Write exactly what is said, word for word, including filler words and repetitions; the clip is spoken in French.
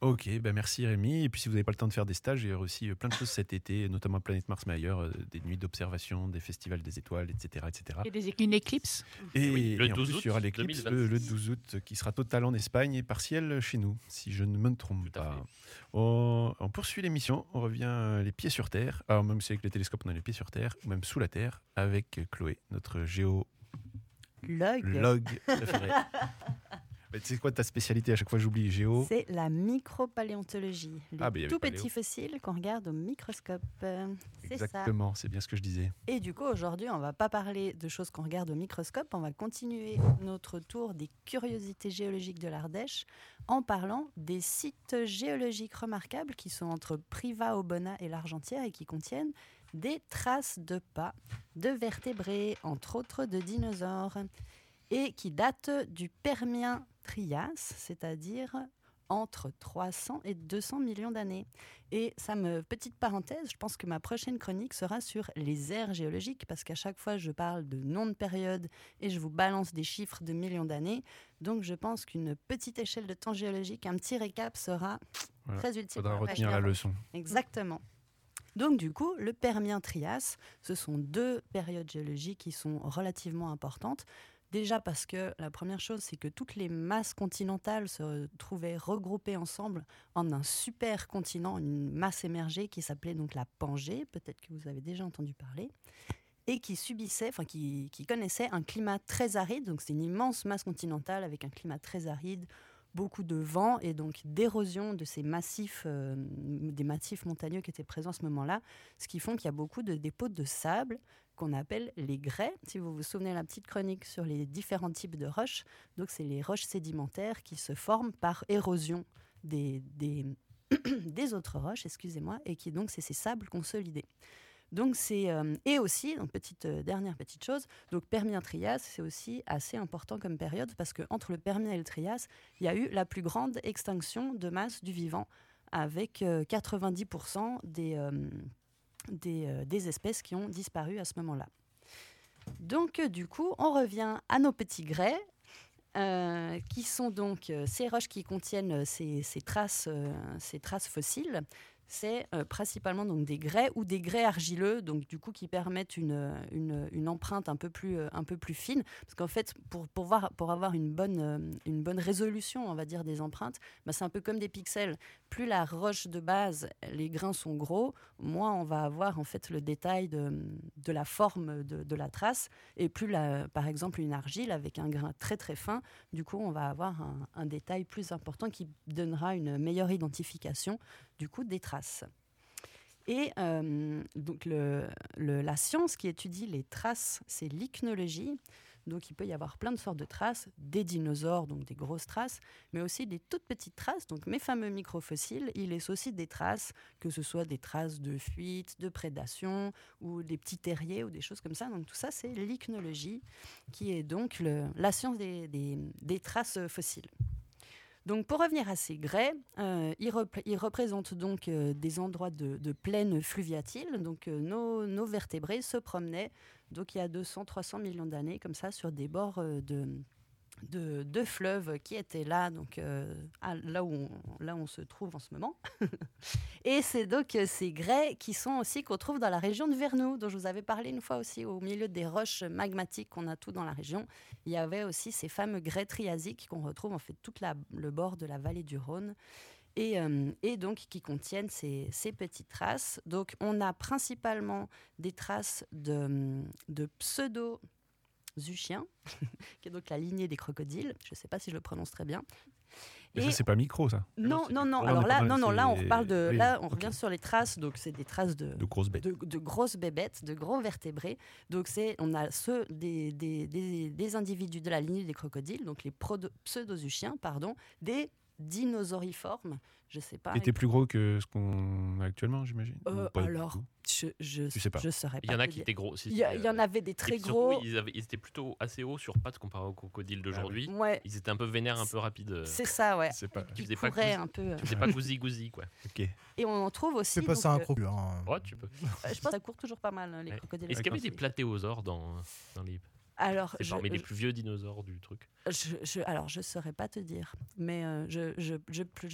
Ok, ben merci Rémi. Et puis si vous n'avez pas le temps de faire des stages, il y aura aussi plein de choses cet été, notamment Planète Mars, mais ailleurs, euh, des nuits d'observation, des festivals des étoiles, et cetera, et cetera. Et des, une éclipse. Et, oui, le et en douze plus, août il y aura l'éclipse le, le douze août qui sera totale en Espagne et partielle chez nous, si je ne me trompe Tout à pas. fait. On, on poursuit l'émission, on revient euh, les pieds sur Terre. Alors même si avec les télescopes on a les pieds sur Terre, ou même sous la Terre, avec Chloé, notre géologue Log. préférée. Mais tu sais quoi ta spécialité? À chaque fois j'oublie géo. C'est la micropaléontologie. Les Ah, ben, il y avait tout paléo. petits fossiles qu'on regarde au microscope. Euh, C'est ça. Exactement, c'est bien ce que je disais. Et du coup, aujourd'hui, on va pas parler de choses qu'on regarde au microscope, on va continuer notre tour des curiosités géologiques de l'Ardèche en parlant des sites géologiques remarquables qui sont entre Privas-au-Bonnat et l'Argentière et qui contiennent des traces de pas, de vertébrés, entre autres de dinosaures, et qui datent du Permien-Trias, c'est-à-dire entre trois cents et deux cents millions d'années. Et ça me, petite parenthèse, je pense que ma prochaine chronique sera sur les ères géologiques, parce qu'à chaque fois je parle de noms de période et je vous balance des chiffres de millions d'années. Donc je pense qu'une petite échelle de temps géologique, un petit récap sera Voilà. très utile. Faudra pour la retenir la page leçon. Exactement. Donc du coup, le Permien-Trias, ce sont deux périodes géologiques qui sont relativement importantes. Déjà parce que la première chose, c'est que toutes les masses continentales se trouvaient regroupées ensemble en un super continent, une masse émergée qui s'appelait donc la Pangée, peut-être que vous avez déjà entendu parler, et qui subissait, enfin qui, qui connaissait un climat très aride. Donc c'est une immense masse continentale avec un climat très aride, beaucoup de vent et donc d'érosion de ces massifs, euh, des massifs montagneux qui étaient présents à ce moment-là, ce qui font qu'il y a beaucoup de dépôts de sable qu'on appelle les grès. Si vous vous souvenez de la petite chronique sur les différents types de roches, donc c'est les roches sédimentaires qui se forment par érosion des, des, des autres roches, excusez-moi, et qui donc c'est ces sables consolidés. Donc c'est euh, et aussi donc petite euh, dernière petite chose, donc Permien-Trias, c'est aussi assez important comme période parce que entre le Permien et le Trias, il y a eu la plus grande extinction de masse du vivant avec euh, quatre-vingt-dix pour cent des euh, des, euh, des espèces qui ont disparu à ce moment-là. Donc euh, du coup, on revient à nos petits grès. Euh, qui sont donc euh, ces roches qui contiennent euh, ces, ces, traces, euh, ces traces fossiles. C'est euh, principalement donc des grès ou des grès argileux, donc du coup qui permettent une, une, une empreinte un peu plus, euh, un peu plus fine. Parce qu'en fait, pour, pour, voir, pour avoir une bonne, euh, une bonne résolution, on va dire, des empreintes, bah, c'est un peu comme des pixels. Plus la roche de base, les grains sont gros, moins on va avoir en fait le détail de, de la forme de, de la trace. Et plus, la, par exemple, une argile avec un grain très très fin, du coup, on va avoir un, un détail plus important qui donnera une meilleure identification du coup des traces. Et euh, donc le, le, la science qui étudie les traces, c'est l'ichnologie. Donc il peut y avoir plein de sortes de traces, des dinosaures, donc des grosses traces, mais aussi des toutes petites traces. Donc mes fameux microfossiles, ils laissent aussi des traces, que ce soit des traces de fuite, de prédation, ou des petits terriers, ou des choses comme ça. Donc tout ça, c'est l'ichnologie, qui est donc le, la science des, des, des traces fossiles. Donc, pour revenir à ces grès, euh, ils, rep- ils représentent donc euh, des endroits de, de plaine fluviatile. Donc, euh, nos, nos vertébrés se promenaient, donc il y a deux cents à trois cents millions d'années, comme ça, sur des bords euh, de, de, de fleuves qui étaient là, donc euh, à, là, où on, là où on se trouve en ce moment. Et c'est donc euh, ces grès qui sont aussi qu'on trouve dans la région de Vernoux, dont je vous avais parlé une fois aussi, au milieu des roches magmatiques qu'on a tout dans la région. Il y avait aussi ces fameux grès triasiques qu'on retrouve en fait tout la, le bord de la vallée du Rhône. Et, euh, et donc qui contiennent ces, ces petites traces. Donc on a principalement des traces de, de pseudo Zuchiens, qui est donc la lignée des crocodiles. Je ne sais pas si je le prononce très bien. Et, et ça, c'est pas micro, ça. Non, non, non. Là, Alors là, pas, non, non, là, on reparle de. Oui, là, on okay. revient sur les traces. Donc, c'est des traces de, de grosses bêtes, de, de grosses bébêtes, de gros vertébrés. Donc, c'est, on a ceux des, des, des, des individus de la lignée des crocodiles, donc les pseudozuchiens, pardon, des dinosauriformes. Je sais pas. Qui étaient plus gros que ce qu'on a actuellement, j'imagine. Euh, alors. Je, je, tu sais pas. Je saurais pas. Il y en a qui étaient gros aussi. Il y, a, il y en avait des très gros. Surtout, ils, avaient, ils étaient plutôt assez hauts sur pattes comparé aux crocodiles d'aujourd'hui. Ouais. Ils étaient un peu vénères, un peu rapides. C'est ça, ouais. C'est pas... Ils couraient un peu. Tu faisais pas gousi-gousi, quoi. Okay. Et on en trouve aussi. C'est pas donc, ça un crocodile. Hein. Ouais, tu peux. Je pense que ça court toujours pas mal, les ouais. crocodiles. Est-ce qu'il y avait des platéosaures dans, dans les. Alors, c'est parmi je, les plus vieux dinosaures du truc. Je, je, alors, je saurais pas te dire, mais euh, je, je, je,